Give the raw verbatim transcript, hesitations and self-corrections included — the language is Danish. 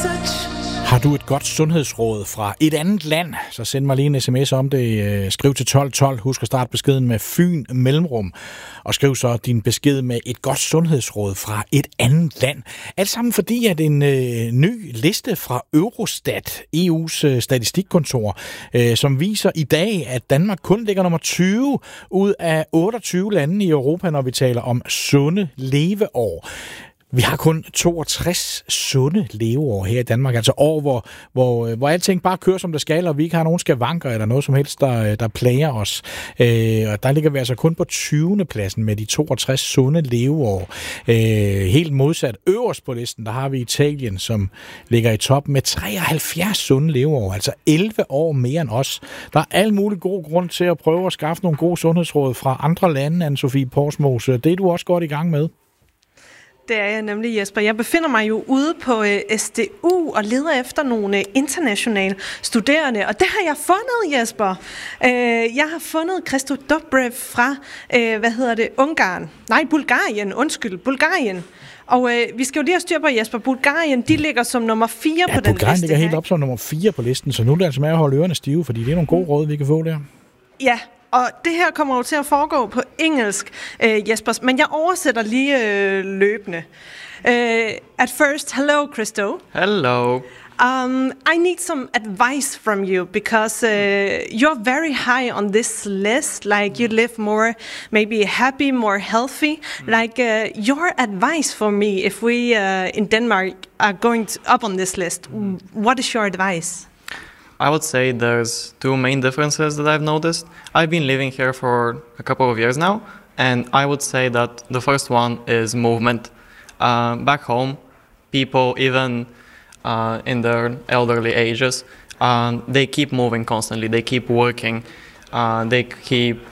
Har du et godt sundhedsråd fra et andet land, så send mig lige en sms om det. Skriv til tolv tolv. Husk at starte beskeden med Fyn mellemrum. Og skriv så din besked med et godt sundhedsråd fra et andet land. Alt sammen fordi, at en øh, ny liste fra Eurostat, E U's øh, statistikkontor, øh, som viser i dag, at Danmark kun ligger nummer tyve ud af otteogtyve lande i Europa, når vi taler om sunde leveår. Vi har kun toogtres sunde leveår her i Danmark, altså år, hvor, hvor, hvor alting bare kører, som det skal, og vi ikke har nogen skavanker eller noget som helst, der, der plager os. Øh, og der ligger vi altså kun på tyvende pladsen med de toogtres sunde leveår. Øh, helt modsat øverst på listen, der har vi Italien, som ligger i top med treoghalvfjerds sunde leveår, altså elleve år mere end os. Der er al mulig god grund til at prøve at skaffe nogle gode sundhedsråd fra andre lande, Anne-Sophie Porsmos. Det er du også godt i gang med. Det er jeg nemlig, Jesper. Jeg befinder mig jo ude på øh, S D U og leder efter nogle øh, internationale studerende, og det har jeg fundet, Jesper. Øh, jeg har fundet Christo Dobrev fra, øh, hvad hedder det, Ungarn. Nej, Bulgarien, undskyld, Bulgarien. Og øh, vi skal jo lige have styr på, Jesper. Bulgarien, de ligger som nummer fire ja, på den liste. Bulgarien ligger helt op som nummer fire på listen, så nu er det altså med at holde ørerne stive, fordi det er nogle gode råd, vi kan få der. Ja, og det her kommer jo til at foregå på engelsk, øh, Jesper, men jeg oversætter lige øh, løbende. Uh, at first, hello, Christo. Hello. Um, I need some advice from you because uh, you're very high on this list. Like you live more, maybe happy, more healthy. Like uh, your advice for me, if we uh, in Denmark are going to, up on this list, what is your advice? I would say there's two main differences that I've noticed. I've been living here for a couple of years now, and I would say that the first one is movement. Uh, back home, people, even uh, in their elderly ages, uh, they keep moving constantly. They keep working. Uh, they keep